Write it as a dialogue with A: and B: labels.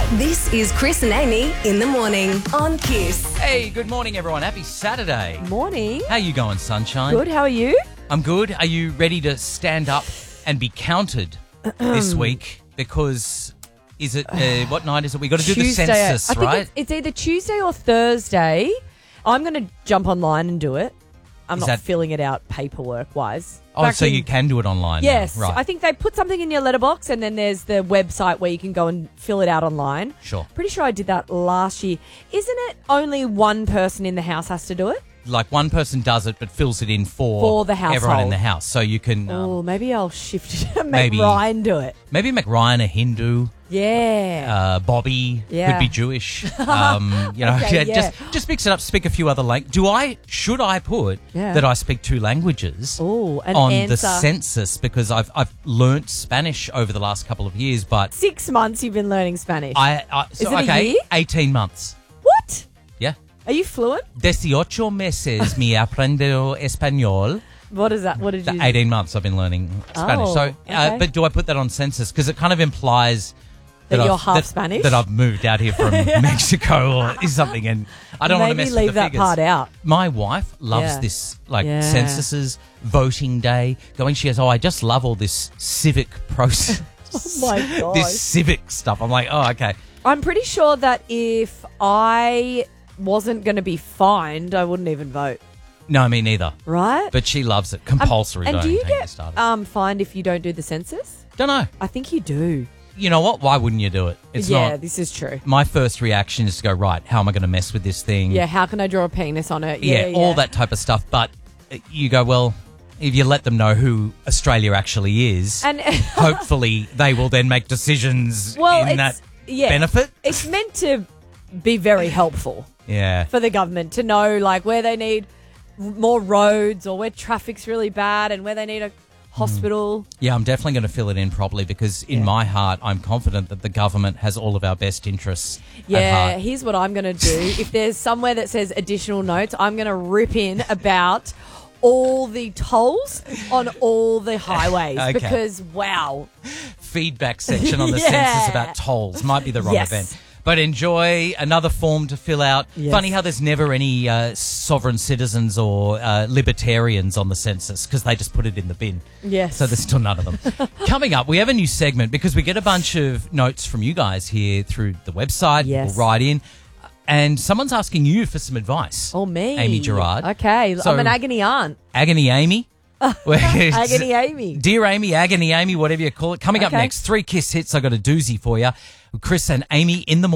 A: This is Chris and Amy in the morning on Kiss.
B: Hey, good morning, everyone. Happy Saturday.
C: Morning.
B: How you going, sunshine?
C: Good, how are you?
B: I'm good. Are you ready to stand up and be counted this week? Because is it, what night is it? We got to do the census,
C: I think
B: right?
C: it's either Tuesday or Thursday. I'm going to jump online and do it. I'm not filling it out paperwork-wise.
B: Oh, so you can do it online now.
C: Yes.
B: Right.
C: I think they put something in your letterbox and then there's the website where you can go and fill it out online.
B: Sure.
C: Pretty sure I did that last year. Isn't it only one person in the house has to do it?
B: Like one person does it but fills it in for
C: the household.
B: everyone in the house. So you can...
C: Oh, maybe I'll shift it and make Ryan do it.
B: Maybe make Ryan a Hindu.
C: Yeah.
B: Bobby could be Jewish.
C: Okay,
B: just mix it up. Speak a few other languages. Should I put that I speak two languages on the census? Because I've learnt Spanish over the last couple of years, but
C: 6 months you've been learning Spanish.
B: Is it a year? 18 months.
C: What?
B: Yeah.
C: Are you fluent?
B: 18 meses me aprendo español.
C: What is that? What did you?
B: 18 months I've been learning Spanish. So,
C: okay.
B: but do I put that on census? Because it kind of implies
C: that you're half Spanish?
B: That I've moved out here from Mexico or something, and I don't want to mess with the figures.
C: Maybe leave that part out.
B: My wife loves this, censuses, voting day, going, she goes, I just love all this civic process.
C: Oh, my God.
B: This civic stuff. I'm like, oh, okay.
C: I'm pretty sure that if I wasn't going to be fined, I wouldn't even vote.
B: No, me neither.
C: Right?
B: But she loves it. Compulsory
C: and
B: voting.
C: do you get fined if you don't do the census?
B: Don't know.
C: I think you do.
B: You know what? Why wouldn't you do it? It's not.
C: This is true.
B: My first reaction is to go, right, how am I going to mess with this thing?
C: Yeah, how can I draw a penis on it?
B: Yeah, all that type of stuff. But you go, well, if you let them know who Australia actually is, and hopefully they will then make decisions in that benefit.
C: It's meant to be very helpful for the government to know like where they need more roads or where traffic's really bad and where they need a hospital.
B: Yeah, I'm definitely going to fill it in properly because in my heart, I'm confident that the government has all of our best interests at heart.
C: Here's what I'm going to do. If there's somewhere that says additional notes, I'm going to rip in about all the tolls on all the highways because, wow.
B: Feedback section on the census about tolls might be the wrong event. But enjoy another form to fill out. Yes. Funny how there's never any sovereign citizens or libertarians on the census because they just put it in the bin.
C: Yes.
B: So there's still none of them. Coming up, we have a new segment because we get a bunch of notes from you guys here through the website.
C: Yes.
B: People write in. And someone's asking you for some advice.
C: Oh, me.
B: Amy Gerard.
C: Okay. So, I'm an agony aunt.
B: Agony Amy.
C: Agony Amy.
B: Dear Amy, Agony Amy, whatever you call it. Coming up next, 3 Kiss hits. I got a doozy for you. Chris and Amy in the morning.